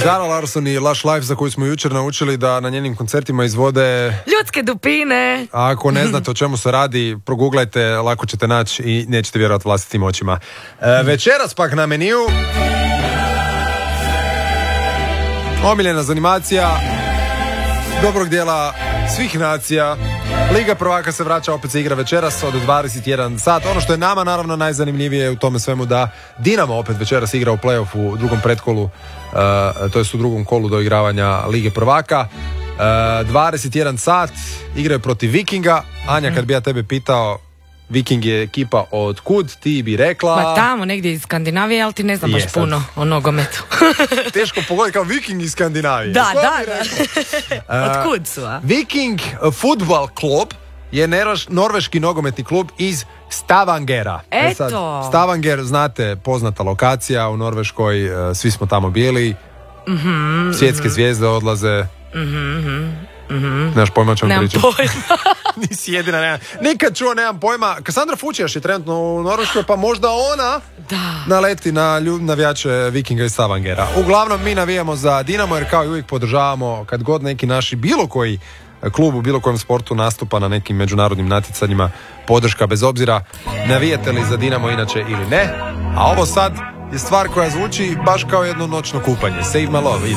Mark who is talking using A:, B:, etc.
A: Zara Larsson i Lush Life, za koju smo jučer naučili da na njenim koncertima izvode
B: ljudske dupine.
A: A ako ne znate o čemu se radi, proguglajte, lako ćete naći i nećete vjerovati vlastitim očima. Večeras pak na meniju omiljena zanimacija dobrog dijela svih nacija. Liga prvaka se vraća, opet se igra večeras od 21 sat. Ono što je nama naravno najzanimljivije u tome svemu da Dinamo opet večeras igra u play-offu u drugom pretkolu, to jest u drugom kolu do igravanja Lige prvaka. 21 sat, igraju protiv Vikinga. Anja, kad bi ja tebe pitao, Viking je ekipa od kud, ti bi rekla...
B: Ma tamo, negdje iz Skandinavije, ali ti ne znam baš puno o nogometu.
A: Teško pogoditi kao Viking iz Skandinavije.
B: Da. Od kud su, a?
A: Viking Football Club je norveški nogometni klub iz Stavangera.
B: Eto!
A: Stavanger, znate, poznata lokacija u Norveškoj, svi smo tamo bili. Svjetske zvijezde odlaze. Nemaš pojma o čemu pričam?
B: Nemam pojma.
A: Nisi jedina, nikad čuo, nemam pojma. Kassandra Fučijaš je trenutno u Norveškoj, pa možda ona naleti na navijače Vikinga iz Stavangera. Uglavnom, mi navijamo za Dinamo, jer kao i uvijek podržavamo kad god neki naši bilo koji klub u bilo kojem sportu nastupa na nekim međunarodnim natjecanjima, podrška bez obzira navijate li za Dinamo inače ili ne. A ovo sad je stvar koja zvuči baš kao jedno noćno kupanje. Save my love.